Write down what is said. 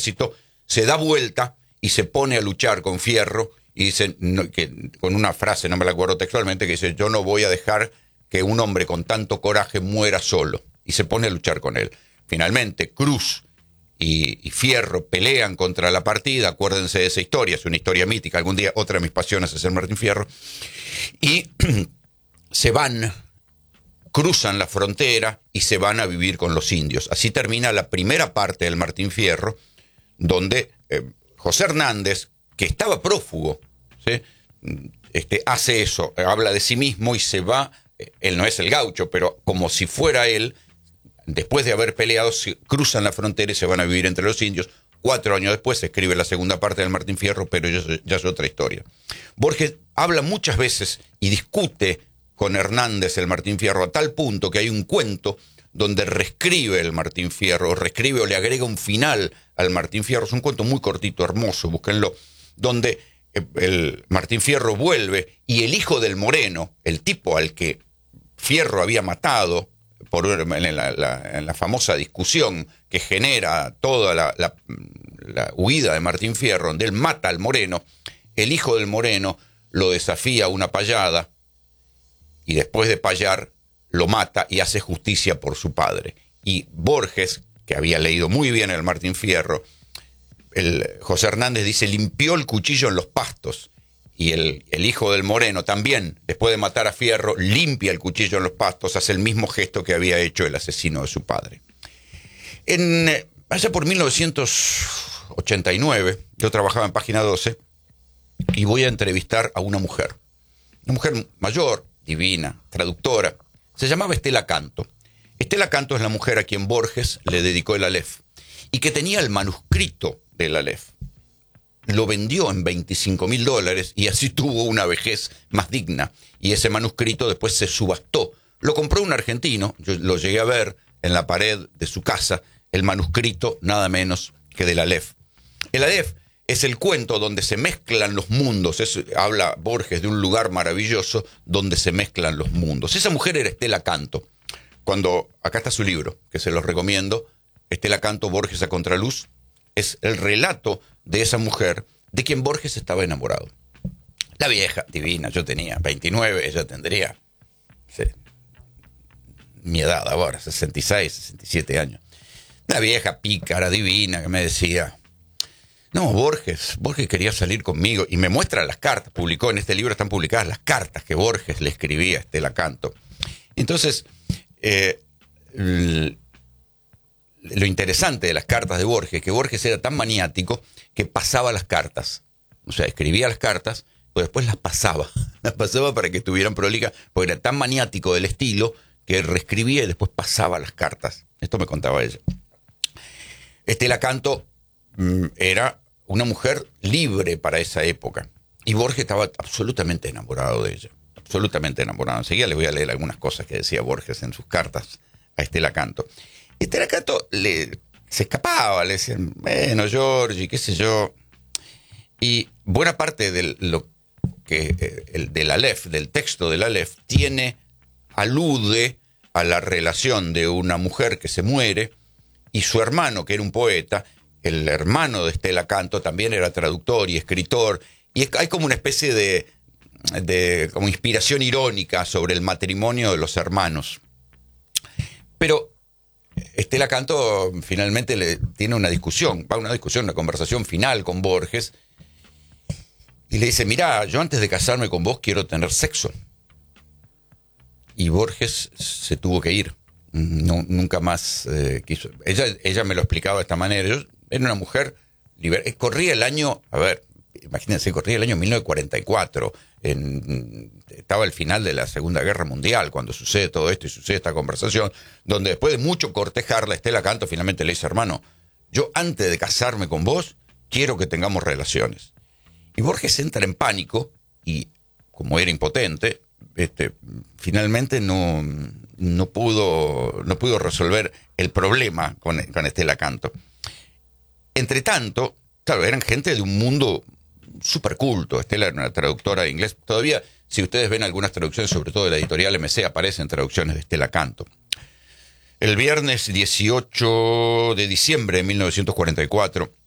ejército, se da vuelta y se pone a luchar con Fierro, y dice, con una frase, no me la acuerdo textualmente, que dice: yo no voy a dejar que un hombre con tanto coraje muera solo, y se pone a luchar con él. Finalmente, Cruz y Fierro pelean contra la partida. Acuérdense de esa historia, es una historia mítica. Algún día, otra de mis pasiones es el Martín Fierro. Y se van, cruzan la frontera y se van a vivir con los indios. Así termina la primera parte del Martín Fierro, donde José Hernández, que estaba prófugo, ¿sí? Hace eso, habla de sí mismo y se va. Él no es el gaucho, pero como si fuera él, después de haber peleado, cruzan la frontera y se van a vivir entre los indios. 4 años después se escribe la segunda parte del Martín Fierro, pero ya es otra historia. Borges habla muchas veces y discute con Hernández el Martín Fierro, a tal punto que hay un cuento donde reescribe el Martín Fierro, reescribe o le agrega un final al Martín Fierro. Es un cuento muy cortito, hermoso, búsquenlo, donde el Martín Fierro vuelve y el hijo del Moreno, el tipo al que Fierro había matado en la famosa discusión que genera toda la huida de Martín Fierro, donde él mata al Moreno, el hijo del Moreno lo desafía a una payada y después de payar lo mata y hace justicia por su padre. Y Borges, que había leído muy bien el Martín Fierro, José Hernández dice, limpió el cuchillo en los pastos. Y el hijo del Moreno también, después de matar a Fierro, limpia el cuchillo en los pastos, hace el mismo gesto que había hecho el asesino de su padre. Allá por 1989, yo trabajaba en Página 12 y voy a entrevistar a una mujer mayor, divina, traductora. Se llamaba Estela Canto. Estela Canto es la mujer a quien Borges le dedicó el Aleph y que tenía el manuscrito del Aleph. Lo vendió en $25.000 y así tuvo una vejez más digna. Y ese manuscrito después se subastó. Lo compró un argentino, yo lo llegué a ver en la pared de su casa, el manuscrito nada menos que del Aleph. El Aleph es el cuento donde se mezclan los mundos. Habla Borges de un lugar maravilloso donde se mezclan los mundos. Esa mujer era Estela Canto. Acá está su libro, que se los recomiendo, Estela Canto, Borges a contraluz. Es el relato de esa mujer de quien Borges estaba enamorado. La vieja, divina, yo tenía 29, ella tendría mi edad ahora, 66, 67 años. Una vieja pícara, divina, que me decía, no, Borges quería salir conmigo, y me muestra las cartas, publicó en este libro, están publicadas las cartas que Borges le escribía a Estela Canto. Entonces, lo interesante de las cartas de Borges, que Borges era tan maniático que pasaba las cartas. O sea, escribía las cartas, pero después las pasaba. Las pasaba para que estuvieran prolijas, porque era tan maniático del estilo que reescribía y después pasaba las cartas. Esto me contaba ella. Estela Canto era una mujer libre para esa época. Y Borges estaba absolutamente enamorado de ella. Absolutamente enamorado. Enseguida les voy a leer algunas cosas que decía Borges en sus cartas a Estela Canto. Estela Canto se escapaba, le decían, bueno, Giorgi, qué sé yo. Y buena parte del Aleph, del texto del Aleph, alude a la relación de una mujer que se muere y su hermano, que era un poeta. El hermano de Estela Canto también era traductor y escritor. Y hay como una especie de como inspiración irónica sobre el matrimonio de los hermanos. Pero Estela Canto finalmente tiene una conversación final con Borges, y le dice, mirá, yo antes de casarme con vos quiero tener sexo. Y Borges se tuvo que ir. No, nunca más quiso. Ella me lo explicaba de esta manera. Yo era una mujer libre. Corría el año, imagínense, corría el año 1944. Estaba el final de la Segunda Guerra Mundial cuando sucede todo esto y sucede esta conversación, donde después de mucho cortejarla, Estela Canto finalmente le dice, hermano, yo antes de casarme con vos quiero que tengamos relaciones. Y Borges entra en pánico y, como era impotente, finalmente no pudo resolver el problema con Estela Canto. Entre tanto, claro, eran gente de un mundo súper culto. Estela era una traductora de inglés. Todavía, si ustedes ven algunas traducciones, sobre todo de la editorial MC, aparecen traducciones de Estela Canto. El viernes 18 de diciembre de 1944,